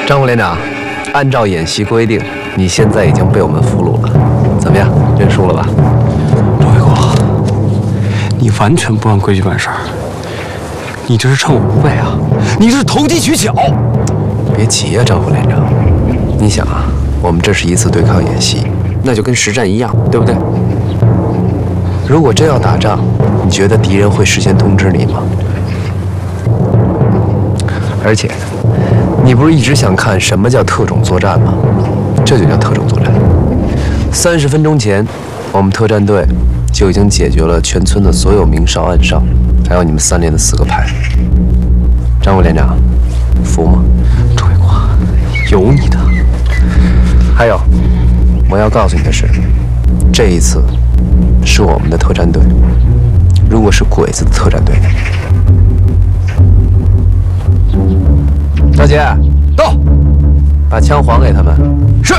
张副连长，按照演习规定，你现在已经被我们俘虏了，怎么样？认输了吧？ 周卫国，你完全不按规矩办事儿，你这是趁我不备啊！你这是投机取巧！ 别急呀，张副连长。你想啊，我们这是一次对抗演习， 那就跟实战一样，对不对？ 如果真要打仗，你觉得敌人会事先通知你吗？而且，你不是一直想看什么叫特种作战吗？这就叫特种作战。30分钟前，我们特战队就已经解决了全村的所有明哨暗哨，还有你们3连的4个排。张副连长，服吗？ 周卫国，有你的。 还有，我要告诉你的是，这一次是我们的特战队。如果是鬼子的特战队呢？大姐， 到， 把枪还给他们。 是。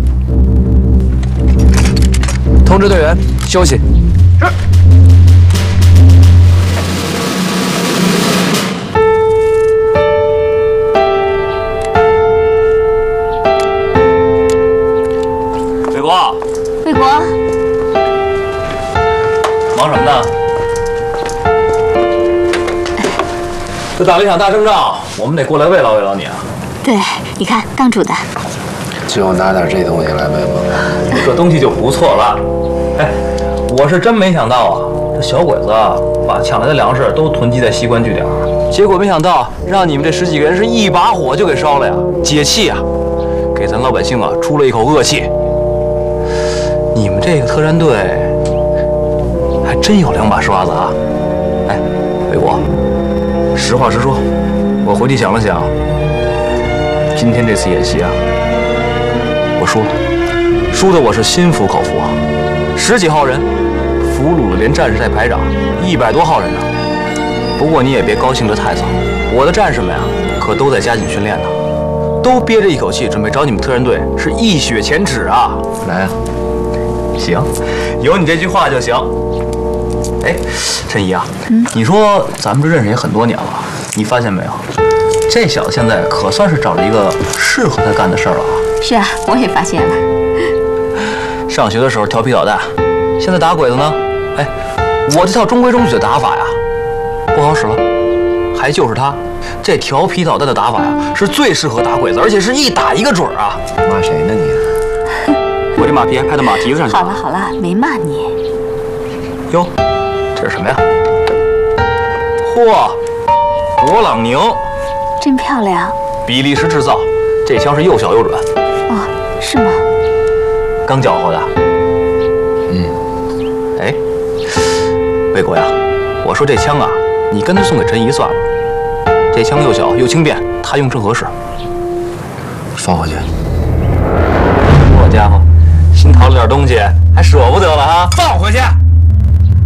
通知队员休息。 是。 卫国， 卫国， 忙什么呢？这打了一场大胜仗，我们得过来慰劳慰劳你啊！ 对，你看刚煮的， 就拿点这东西来慰问。 这东西就不错了。哎，我是真没想到啊，这小鬼子啊，把抢来的粮食都囤积在西关据点，结果没想到让你们这10几个人是一把火就给烧了呀，解气啊，给咱老百姓啊出了一口恶气。你们这个特战队还真有2把刷子啊！哎，卫国。实话实说，我回去想了想，今天这次演习啊，我输了，输的我是心服口服啊！10几号人俘虏了连战士带排长100多号人呢。不过你也别高兴得太早，我的战士们啊，可都在加紧训练呢，都憋着一口气，准备找你们特战队是一雪前耻啊！ 来啊！ 行，有你这句话就行。哎，陈怡啊，你说咱们这认识也很多年了，你发现没有？这小子现在可算是找了一个适合他干的事儿了啊！ 是啊，我也发现了。 上学的时候调皮捣蛋，现在打鬼子呢？哎，我这套中规中矩的打法呀，不好使了。还就是他这调皮捣蛋的打法呀，是最适合打鬼子，而且是一打一个准啊！ 骂谁呢你？ 我这马屁还拍到马蹄子上去了。 好了好了，没骂你。 哟。这是什么呀？嚯，勃朗宁， 真漂亮。 比利时制造，这枪是又小又准。 哦，是吗？ 刚缴获的。哎，卫国呀，我说这枪啊，你干脆送给陈怡算了。这枪又小又轻便，他用正合适。 放回去。 好家伙，新淘了点东西，还舍不得了啊！ 放回去。